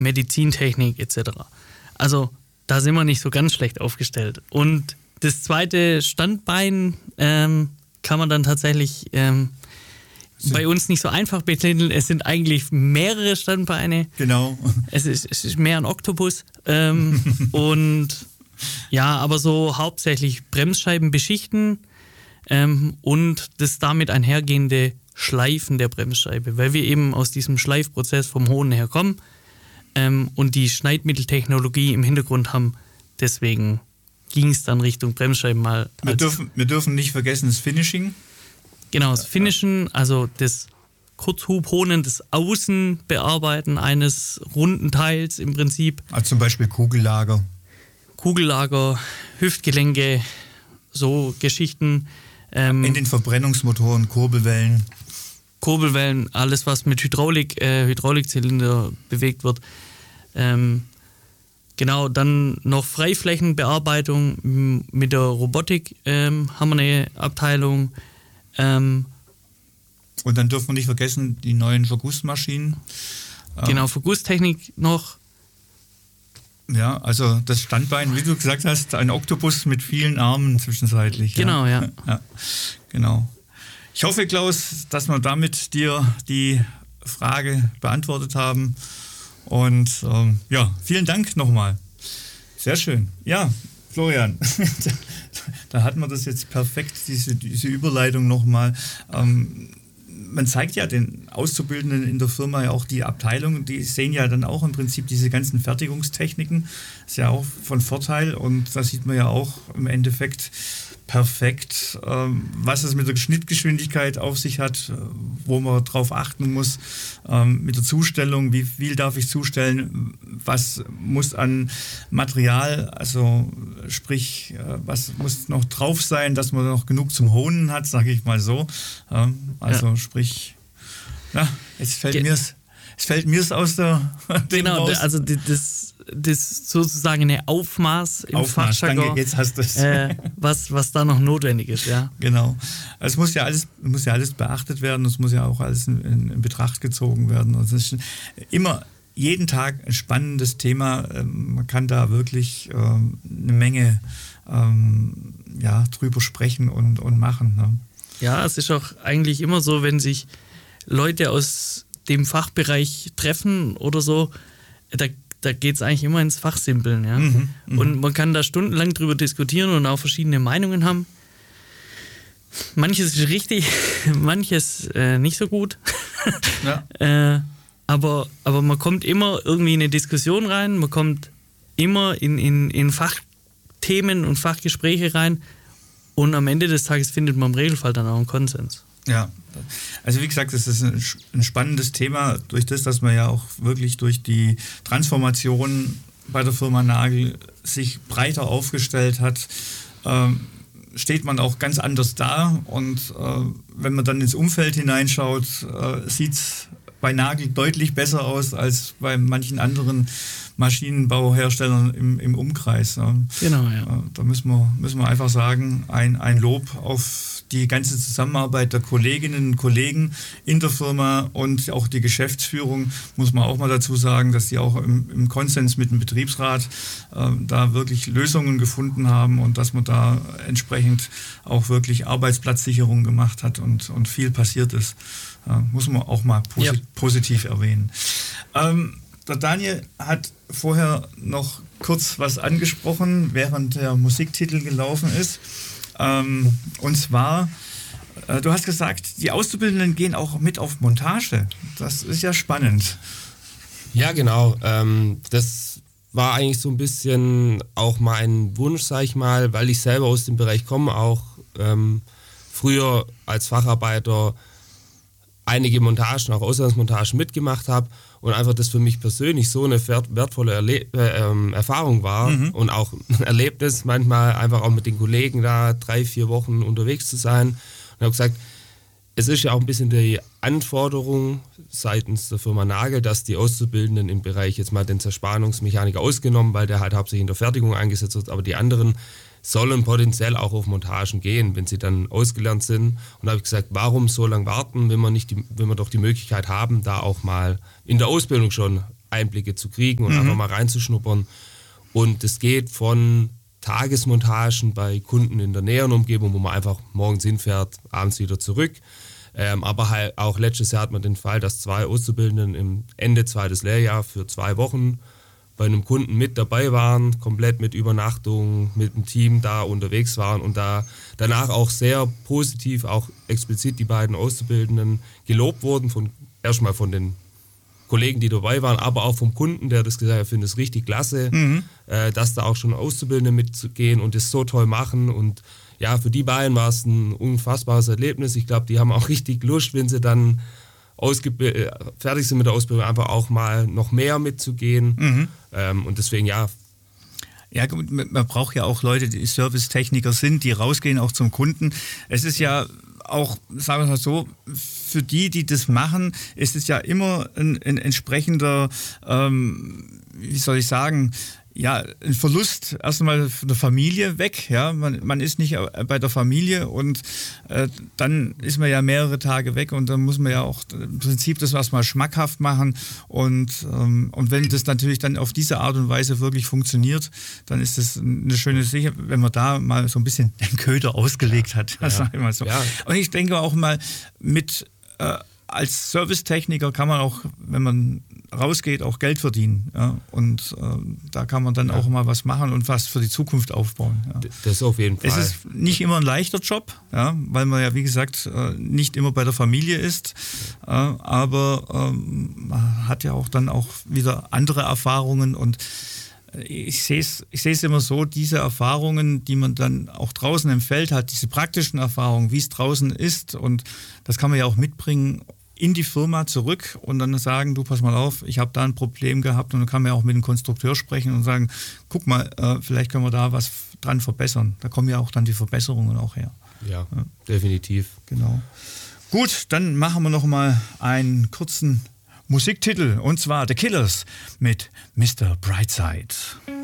Medizintechnik etc. Also da sind wir nicht so ganz schlecht aufgestellt. Und das zweite Standbein kann man dann tatsächlich bei uns nicht so einfach betiteln. Es sind eigentlich mehrere Standbeine. Genau. Es ist mehr ein Oktopus. Und ja, aber so hauptsächlich Bremsscheiben beschichten und das damit einhergehende Schleifen der Bremsscheibe, weil wir eben aus diesem Schleifprozess vom Hohn her kommen und die Schneidmitteltechnologie im Hintergrund haben. Deswegen ging es dann Richtung Bremsscheiben mal. Wir dürfen nicht vergessen das Finishing. Genau, das Finishen, also das Kurzhubhonen, das Außenbearbeiten eines runden Teils im Prinzip. Also zum Beispiel Kugellager, Hüftgelenke, so Geschichten. in den Verbrennungsmotoren, Kurbelwellen, alles was mit Hydraulikzylinder bewegt wird. Genau, dann noch Freiflächenbearbeitung mit der Robotik haben wir eine Abteilung. Und dann dürfen wir nicht vergessen, die neuen Vergussmaschinen. Genau, Vergusstechnik noch. Ja, also das Standbein, wie du gesagt hast, ein Oktopus mit vielen Armen zwischenzeitlich. Genau, ja. Genau. Ich hoffe, Klaus, dass wir damit dir die Frage beantwortet haben. Und vielen Dank nochmal. Sehr schön. Ja, Florian, da hatten wir das jetzt perfekt, diese Überleitung nochmal. Man zeigt ja den Auszubildenden in der Firma ja auch die Abteilung, die sehen ja dann auch im Prinzip diese ganzen Fertigungstechniken. Ist ja auch von Vorteil und da sieht man ja auch im Endeffekt perfekt, was es mit der Schnittgeschwindigkeit auf sich hat, wo man drauf achten muss, mit der Zustellung, wie viel darf ich zustellen, was muss an Material, also sprich, was muss noch drauf sein, dass man noch genug zum Honen hat, sage ich mal so. Sprich, jetzt fällt mir's aus der Genau, raus. also das sozusagen eine Aufmaß im Fachjargon, danke, jetzt hast du es. was da noch notwendig ist, ja. Genau. Also es muss ja alles beachtet werden, es muss ja auch alles in Betracht gezogen werden. Also es ist immer jeden Tag ein spannendes Thema. Man kann da wirklich eine Menge drüber sprechen und machen. Ne? Ja, es ist auch eigentlich immer so, wenn sich Leute aus dem Fachbereich treffen oder so, da geht es eigentlich immer ins Fachsimpeln. Ja? Und man kann da stundenlang drüber diskutieren und auch verschiedene Meinungen haben. Manches ist richtig, manches nicht so gut. Ja. Aber man kommt immer irgendwie in eine Diskussion rein, man kommt immer in Fachthemen und Fachgespräche rein und am Ende des Tages findet man im Regelfall dann auch einen Konsens. Ja, also wie gesagt, das ist ein spannendes Thema, durch das, dass man ja auch wirklich durch die Transformation bei der Firma Nagel sich breiter aufgestellt hat, steht man auch ganz anders da und wenn man dann ins Umfeld hineinschaut, sieht es bei Nagel deutlich besser aus als bei manchen anderen Maschinenbauherstellern im Umkreis. Genau, ja. Da müssen wir einfach sagen, ein Lob auf die ganze Zusammenarbeit der Kolleginnen und Kollegen in der Firma und auch die Geschäftsführung, muss man auch mal dazu sagen, dass die auch im Konsens mit dem Betriebsrat da wirklich Lösungen gefunden haben und dass man da entsprechend auch wirklich Arbeitsplatzsicherung gemacht hat und viel passiert ist. Muss man auch mal positiv erwähnen. Der Daniel hat vorher noch kurz was angesprochen, während der Musiktitel gelaufen ist. Und zwar, du hast gesagt, die Auszubildenden gehen auch mit auf Montage. Das ist ja spannend. Ja, genau. Das war eigentlich so ein bisschen auch mein Wunsch, sag ich mal, weil ich selber aus dem Bereich komme, auch früher als Facharbeiter einige Montagen, auch Auslandsmontagen mitgemacht habe und einfach das für mich persönlich so eine wertvolle Erfahrung war und auch ein Erlebnis, manchmal einfach auch mit den Kollegen da 3-4 Wochen unterwegs zu sein. Und habe gesagt, es ist ja auch ein bisschen die Anforderung seitens der Firma Nagel, dass die Auszubildenden im Bereich, jetzt mal den Zerspannungsmechaniker ausgenommen, weil der halt hauptsächlich in der Fertigung eingesetzt wird, aber die anderen sollen potenziell auch auf Montagen gehen, wenn sie dann ausgelernt sind. Und da habe ich gesagt, warum so lange warten, wenn wir doch die Möglichkeit haben, da auch mal in der Ausbildung schon Einblicke zu kriegen und einfach mal reinzuschnuppern. Und es geht von Tagesmontagen bei Kunden in der näheren Umgebung, wo man einfach morgens hinfährt, abends wieder zurück. Aber halt auch letztes Jahr hat man den Fall, dass 2 Auszubildenden im Ende 2. Lehrjahr für 2 Wochen bei einem Kunden mit dabei waren, komplett mit Übernachtung, mit dem Team da unterwegs waren und da danach auch sehr positiv, auch explizit die beiden Auszubildenden gelobt wurden, erstmal von den Kollegen, die dabei waren, aber auch vom Kunden, der das gesagt hat, findet es richtig klasse, dass da auch schon Auszubildende mitgehen und das so toll machen. Und ja, für die beiden war es ein unfassbares Erlebnis. Ich glaube, die haben auch richtig Lust, wenn sie dann fertig sind mit der Ausbildung, einfach auch mal noch mehr mitzugehen. Und deswegen, ja. Ja, man braucht ja auch Leute, die Servicetechniker sind, die rausgehen auch zum Kunden. Es ist ja auch, sagen wir mal so, für die das machen, ist es ja immer ein entsprechender, wie soll ich sagen, ja, ein Verlust erstmal von der Familie weg. Ja? Man ist nicht bei der Familie und dann ist man ja mehrere Tage weg und dann muss man ja auch im Prinzip das erstmal schmackhaft machen. Und wenn das natürlich dann auf diese Art und Weise wirklich funktioniert, dann ist das eine schöne Sache, wenn man da mal so ein bisschen den Köder ausgelegt hat. Ja. Sag ich mal so. Ja. Und ich denke auch mal, als Servicetechniker kann man auch, wenn man rausgeht, auch Geld verdienen. Ja? Und da kann man dann auch mal was machen und was für die Zukunft aufbauen. Ja? Das auf jeden Fall. Es ist nicht immer ein leichter Job, ja? Weil man ja, wie gesagt, nicht immer bei der Familie ist. Aber man hat ja auch dann auch wieder andere Erfahrungen und ich sehe es immer so, diese Erfahrungen, die man dann auch draußen im Feld hat, diese praktischen Erfahrungen, wie es draußen ist, und das kann man ja auch mitbringen in die Firma zurück und dann sagen, du pass mal auf, ich habe da ein Problem gehabt, und dann kann man ja auch mit dem Konstrukteur sprechen und sagen, guck mal, vielleicht können wir da was dran verbessern. Da kommen ja auch dann die Verbesserungen auch her. Ja, definitiv. Genau. Gut, dann machen wir noch mal einen kurzen Musiktitel, und zwar The Killers mit Mr. Brightside.